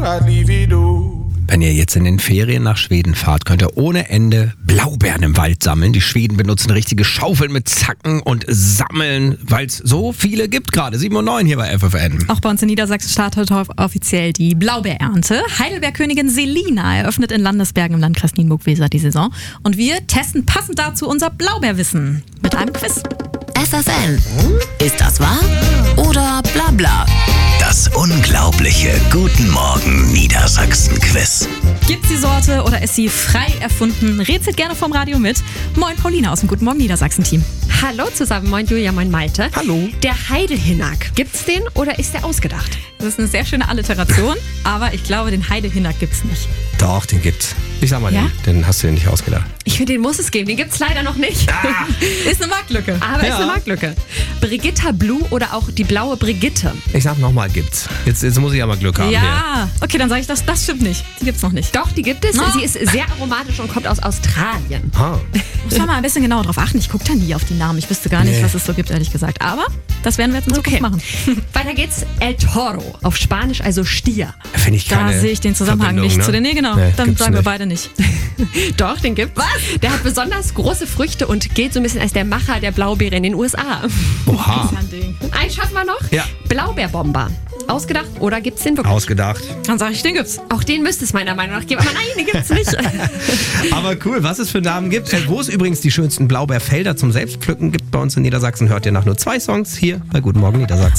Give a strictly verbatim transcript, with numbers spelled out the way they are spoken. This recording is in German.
Wenn ihr jetzt in den Ferien nach Schweden fahrt, könnt ihr ohne Ende Blaubeeren im Wald sammeln. Die Schweden benutzen richtige Schaufeln mit Zacken und sammeln, weil es so viele gibt gerade. sieben und neun hier bei F F N. Auch bei uns in Niedersachsen startet offiziell die Blaubeerernte. Heidelberg-Königin Selina eröffnet in Landesbergen im Landkreis Nienburg-Weser die Saison. Und wir testen passend dazu unser Blaubeerwissen mit einem Quiz. F F N. Ist das wahr oder bla bla? Das unglaubliche Guten Morgen Niedersachsen-Quiz. Gibt's die Sorte oder ist sie frei erfunden? Rätselt gerne vom Radio mit. Moin Paulina aus dem Guten Morgen Niedersachsen-Team. Hallo zusammen, moin Julia, moin Malte. Hallo. Der Heidelhinnack, gibt's den oder ist der ausgedacht? Das ist eine sehr schöne Alliteration, aber ich glaube, den Heidelhinnack gibt's nicht. Doch, den gibt's. Ich sag mal, Ja? den, den hast du dir nicht ausgedacht. Ich finde, den muss es geben, den gibt's leider noch nicht. Ah. Ist eine Marktlücke. Aber Ja. ist eine Marktlücke. Brigitta Blue oder auch die blaue Brigitte. Ich sag nochmal, gibt's. Jetzt, jetzt muss ich ja mal Glück haben hier. Ja, okay, dann sage ich das. Das stimmt nicht. Die gibt's noch nicht. Doch, die gibt es. Ah. Sie ist sehr aromatisch und kommt aus Australien. Ah. Muss man mal ein bisschen genauer drauf achten. Ich gucke da nie auf die Namen. Ich wüsste gar nicht, Nee. was es so gibt, ehrlich gesagt. Aber das werden wir jetzt in Zukunft Okay. machen. Weiter geht's. El Toro, auf Spanisch also Stier. Finde ich Da keine sehe ich den Zusammenhang Verbindung, nicht ne? zu den. Nee, genau. Nee, Dann gibt's sagen wir nicht. beide nicht. Doch, den gibt's. Was? Der hat besonders große Früchte und gilt so ein bisschen als der Macher der Blaubeere in den U S A. Oha. Das ist ein Ding. Einen schaffen wir noch? Ja. Blaubeerbomber. Ausgedacht oder gibt's den wirklich? Ausgedacht. Dann sage ich, den gibt's. Auch den müsste es meiner Meinung nach geben. Aber nein, den gibt's nicht. Aber cool, was es für Namen gibt. Äh, wo es übrigens die schönsten Blaubeerfelder zum Selbstpflücken gibt bei uns in Niedersachsen, hört ihr nach nur zwei Songs hier bei Guten Morgen Niedersachsen.